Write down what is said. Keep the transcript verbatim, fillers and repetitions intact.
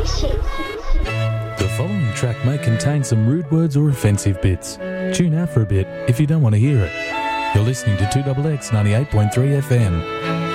The following track may contain some rude words or offensive bits. Tune out for a bit if you don't want to hear it. You're listening to two X X ninety-eight point three F M.